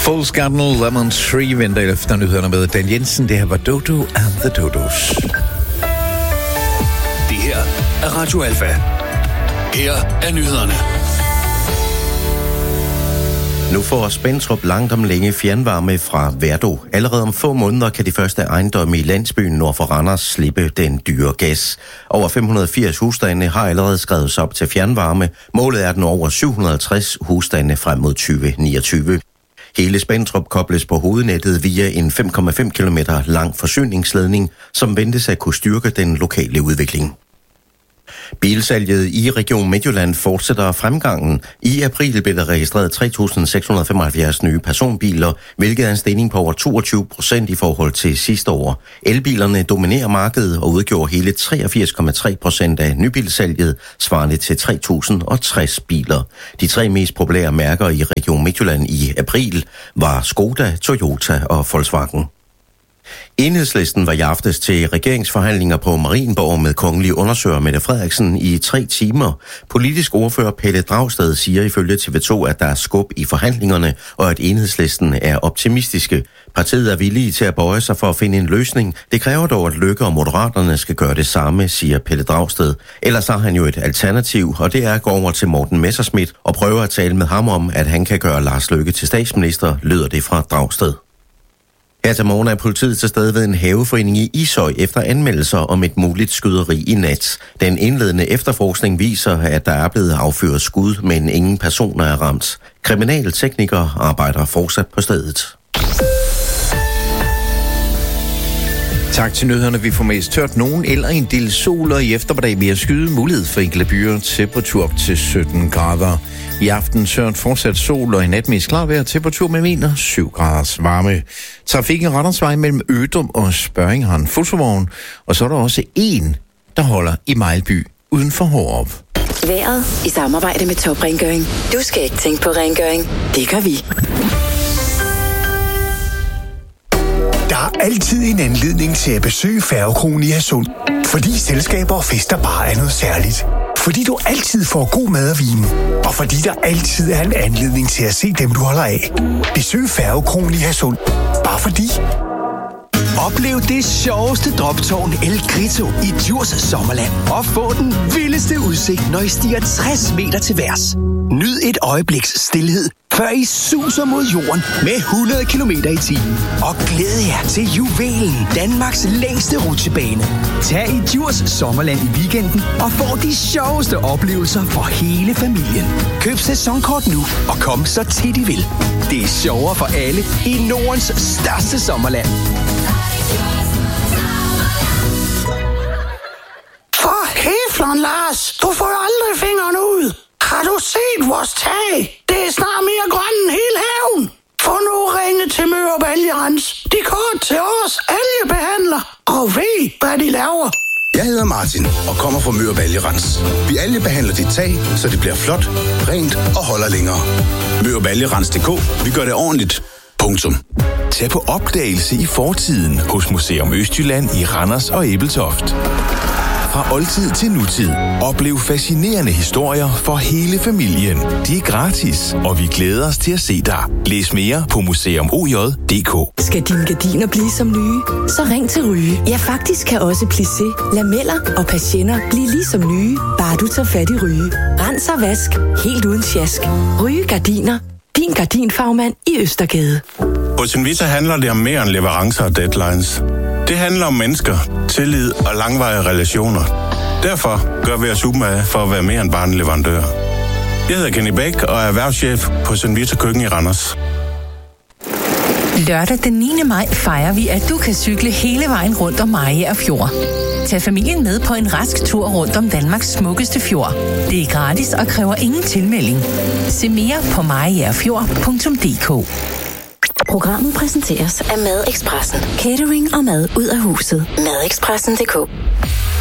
Fool's Garden, Lemon Tree venter efter nyhederne med Dan Jensen. Det her var Dodo and the Dodos. Det her er Radio Alfa. Her er nyhederne. Nu får Spentrup langt om længe fjernvarme fra Værdo. Allerede om få måneder kan de første ejendomme i landsbyen nord for Randers slippe den dyre gas. Over 580 husstande har allerede skrevet sig op til fjernvarme. Målet er den over 750 husstande frem mod 2029. Hele Spentrup kobles på hovednettet via en 5,5 km lang forsyningsledning, som ventes at kunne styrke den lokale udvikling. Bilsalget i Region Midtjylland fortsætter fremgangen. I april blev der registreret 3.675 nye personbiler, hvilket er en stigning på over 22% i forhold til sidste år. Elbilerne dominerer markedet og udgjorde hele 83,3% af nybilsalget, svarende til 3.060 biler. De tre mest populære mærker i Region Midtjylland i april var Skoda, Toyota og Volkswagen. Enhedslisten var i aftes til regeringsforhandlinger på Marienborg med kongelig undersøger Mette Frederiksen i 3 timer. Politisk ordfører Pelle Dragsted siger ifølge TV2, at der er skub i forhandlingerne, og at Enhedslisten er optimistiske. Partiet er villige til at bøje sig for at finde en løsning. Det kræver dog, at Løkke og Moderaterne skal gøre det samme, siger Pelle Dragsted. Ellers har han jo et alternativ, og det er at gå over til Morten Messerschmidt og prøve at tale med ham om, at han kan gøre Lars Løkke til statsminister, lyder det fra Dragsted. Her til morgen er politiet til stede ved en haveforening i Ishøj efter anmeldelser om et muligt skyderi i nat. Den indledende efterforskning viser, at der er blevet affyret skud, men ingen personer er ramt. Kriminalteknikere arbejder fortsat på stedet. Tak til nyhederne. Vi får mest tørt nogen eller en del sol, og i eftermiddag mere skyde, mulighed for enkelte byer, temperatur op til 17 grader. I aften tørt fortsat sol, og i nat mest klar vejr, temperatur mellem 7 graders varme. Trafikken Randersvej mellem Ødum og Spørring har en fotovogn, og så er der også en, der holder i Mejlby uden for Hårup. Vejret i samarbejde med Top Rengøring. Du skal ikke tænke på rengøring. Det gør vi. Der er altid en anledning til at besøge Færgekronen i Hadsund. Fordi selskaber og fester bare er noget særligt. Fordi du altid får god mad og vin. Og fordi der altid er en anledning til at se dem, du holder af. Besøg Færgekronen i Hadsund. Bare fordi. Oplev det sjoveste droptårn El Grito i Djurs Sommerland. Og få den vildeste udsigt, når I stiger 60 meter til værs. Nyd et øjebliks stilhed, før I suser mod jorden med 100 km/t. Og glæd jer til juvelen, Danmarks længste rutsjebane. Tag i Djurs Sommerland i weekenden og få de sjoveste oplevelser for hele familien. Køb sæsonkort nu og kom så tit I vil. Det er sjovere for alle i Nordens største sommerland. For hæfleren, Lars. Du får jo aldrig fingeren ud. Har du set vores tag? Det er snart mere grønt end hele haven. Få nu ringe til Møre Baljerens. De kort til os algebehandler. Og ved, hvad de laver. Jeg hedder Martin og kommer fra Møre Baljerens. Vi algebehandler dit tag, så det bliver flot, rent og holder længere. Mørebaljerens.dk. Vi gør det ordentligt. Punktum. Tag på opdagelse i fortiden hos Museum Østjylland i Randers og Ebeltoft. Fra oldtid til nutid. Oplev fascinerende historier for hele familien. De er gratis, og vi glæder os til at se dig. Læs mere på museumoj.dk. Skal dine gardiner blive som nye? Så ring til Ryge. Ja, faktisk kan også plissé, lameller og persienner blive lige som nye, bare du tager fat i Ryge. Rens og vask helt uden sjask. Ryge Gardiner. Din gardinfagmand i Østergade. Hos Invita handler det om mere end leverancer og deadlines. Det handler om mennesker, tillid og langvarige relationer. Derfor gør vi os umage for at være mere end bare en leverandør. Jeg hedder Kenny Bæk og er erhvervschef på Invita Køkken i Randers. Lørdag den 9. maj fejrer vi, at du kan cykle hele vejen rundt om Mariager Fjord. Tag familien med på en rask tur rundt om Danmarks smukkeste fjord. Det er gratis og kræver ingen tilmelding. Se mere på mariagerfjord.dk. Programmet præsenteres af Madexpressen. Catering og mad ud af huset. Madexpressen.dk.